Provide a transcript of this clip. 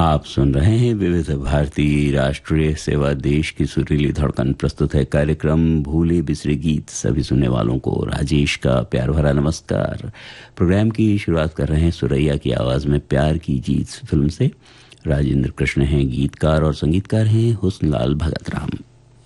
आप सुन रहे हैं विविध भारती राष्ट्रीय सेवा देश की सुरीली धड़कन। प्रस्तुत है कार्यक्रम भूले बिसरे गीत। सभी सुनने वालों को राजेश का प्यार भरा नमस्कार। प्रोग्राम की शुरुआत कर रहे हैं सुरैया की आवाज में प्यार की जीत फिल्म से। राजेंद्र कृष्ण हैं गीतकार और संगीतकार हैं हुस्नलाल भगत राम।